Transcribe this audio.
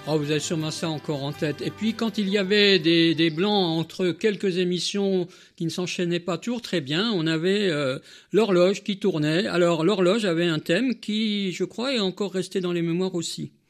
Oh, vous avez sûrement ça encore en tête. Et puis quand il y avait des blancs entre quelques émissions qui ne s'enchaînaient pas toujours très bien, on avait l'horloge qui tournait. Alors l'horloge avait un thème qui, je crois, est encore resté dans les mémoires aussi.